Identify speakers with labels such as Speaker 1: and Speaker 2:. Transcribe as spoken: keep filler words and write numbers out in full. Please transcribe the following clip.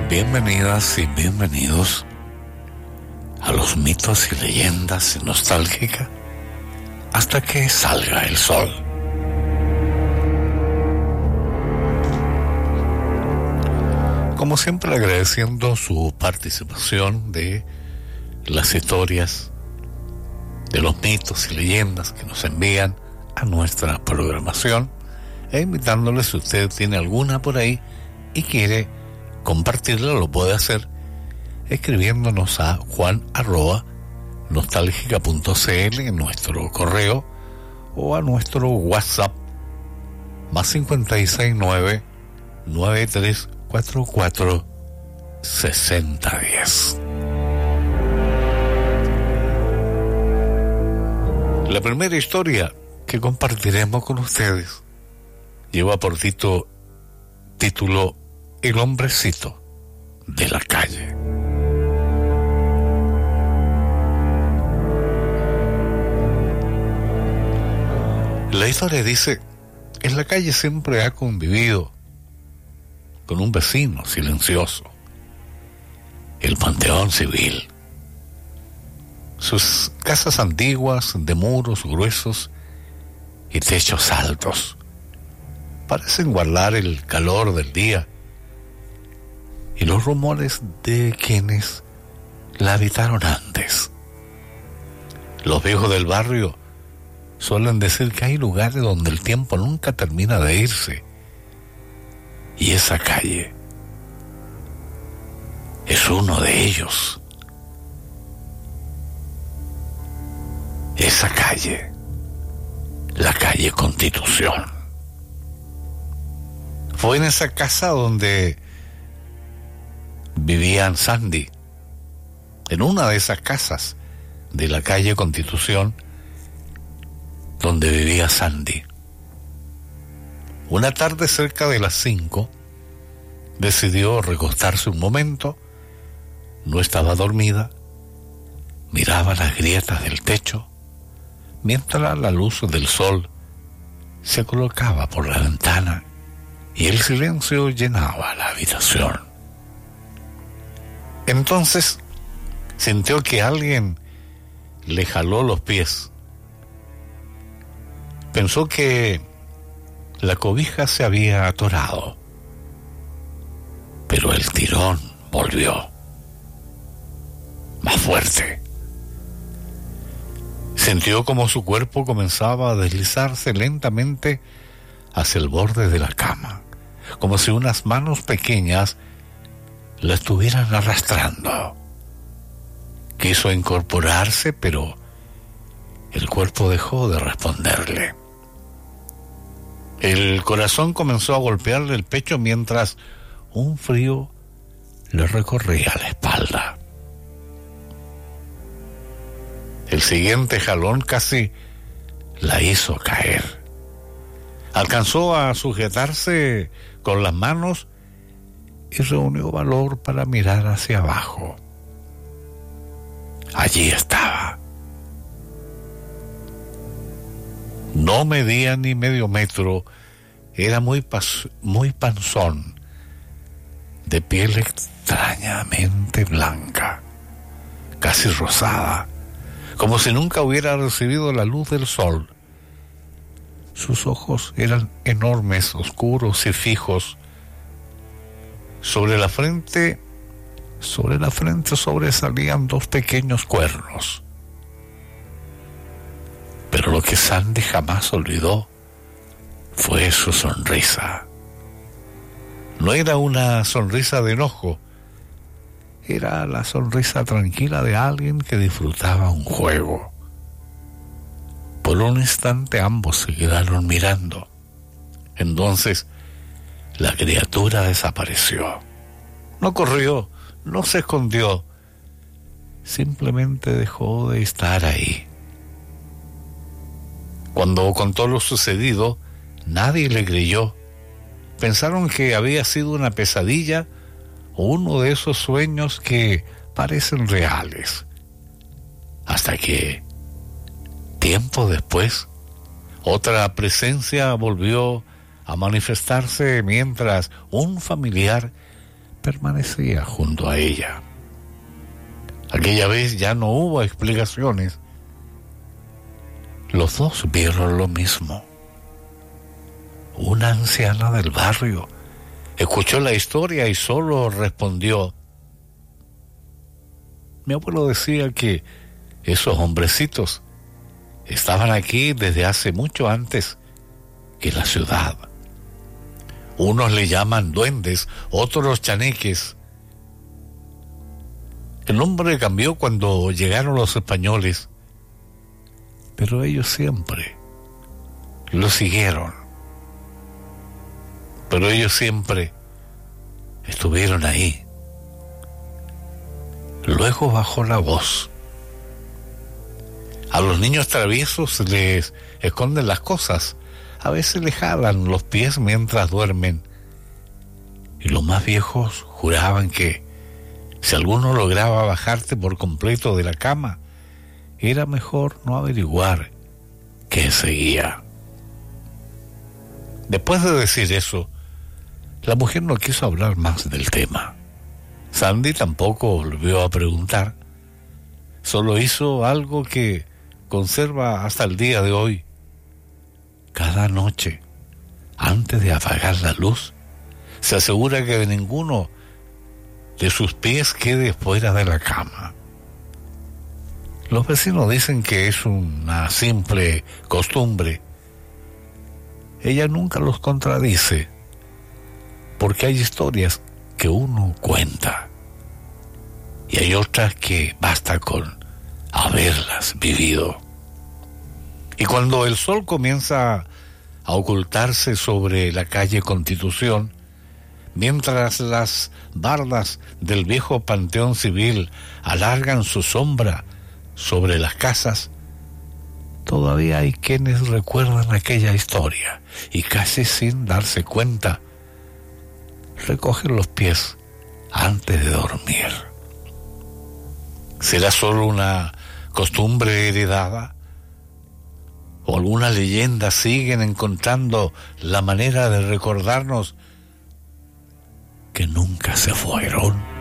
Speaker 1: Bienvenidas y bienvenidos a los mitos y leyendas nostálgicas hasta que salga el sol. Como siempre, agradeciendo su participación de las historias, de los mitos y leyendas que nos envían a nuestra programación, e invitándoles, si usted tiene alguna por ahí y quiere compartirla, lo puede hacer escribiéndonos a juan arroba nostálgica punto cl en nuestro correo o a nuestro WhatsApp más cincuenta y seis nueve nueve tres cuatro cuatro sesenta diez. La primera historia que compartiremos con ustedes lleva por tito, título El hombrecito de la calle. La historia dice: en la calle siempre ha convivido con un vecino silencioso, el Panteón Civil. Sus casas antiguas, de muros gruesos y techos altos, parecen guardar el calor del día y los rumores de quienes la habitaron antes. Los viejos del barrio suelen decir que hay lugares donde el tiempo nunca termina de irse, y esa calle es uno de ellos. Esa calle, la calle Constitución. Fue en esa casa donde vivían Sandy, en una de esas casas de la calle Constitución donde vivía Sandy. Una tarde cerca de las cinco decidió recostarse un momento. No estaba dormida, miraba las grietas del techo mientras la luz del sol se colocaba por la ventana y el silencio llenaba la habitación. Entonces sintió que alguien le jaló los pies. Pensó que la cobija se había atorado, pero el tirón volvió más fuerte. Sintió como su cuerpo comenzaba a deslizarse lentamente hacia el borde de la cama, como si unas manos pequeñas la estuvieran arrastrando. Quiso incorporarse, pero el cuerpo dejó de responderle. El corazón comenzó a golpearle el pecho mientras un frío le recorría la espalda. El siguiente jalón casi la hizo caer. Alcanzó a sujetarse con las manos y reunió valor para mirar hacia abajo. Allí estaba. No medía ni medio metro, era muy, pas- muy panzón, de piel extrañamente blanca, casi rosada, como si nunca hubiera recibido la luz del sol. Sus ojos eran enormes, oscuros y fijos. Sobre la frente, sobre la frente sobresalían dos pequeños cuernos. Pero lo que Sandy jamás olvidó fue su sonrisa. No era una sonrisa de enojo, era la sonrisa tranquila de alguien que disfrutaba un juego. Por un instante ambos se quedaron mirando. Entonces la criatura desapareció. No corrió, no se escondió, simplemente dejó de estar ahí. Cuando contó lo sucedido, nadie le creyó. Pensaron que había sido una pesadilla o uno de esos sueños que parecen reales. Hasta que, tiempo después, otra presencia volvió a manifestarse mientras un familiar permanecía junto a ella. Aquella vez ya no hubo explicaciones. Los dos vieron lo mismo. Una anciana del barrio escuchó la historia y solo respondió: mi abuelo decía que esos hombrecitos estaban aquí desde hace mucho antes que la ciudad. Unos le llaman duendes, otros chaneques. El nombre cambió cuando llegaron los españoles, pero ellos siempre lo siguieron. Pero ellos siempre estuvieron ahí. Luego bajó la voz. A los niños traviesos les esconden las cosas. A veces les jalan los pies mientras duermen. Y los más viejos juraban que si alguno lograba bajarte por completo de la cama, era mejor no averiguar qué seguía. Después de decir eso, la mujer no quiso hablar más del tema. Sandy tampoco volvió a preguntar. Solo hizo algo que conserva hasta el día de hoy. Cada noche, antes de apagar la luz, se asegura que de ninguno de sus pies quede fuera de la cama. Los vecinos dicen que es una simple costumbre. Ella nunca los contradice, porque hay historias que uno cuenta y hay otras que basta con haberlas vivido. Y cuando el sol comienza a ocultarse sobre la calle Constitución, mientras las bardas del viejo Panteón Civil alargan su sombra sobre las casas, todavía hay quienes recuerdan aquella historia y casi sin darse cuenta recogen los pies antes de dormir. ¿Será solo una costumbre heredada? ¿O alguna leyenda siguen encontrando la manera de recordarnos que nunca se fueron?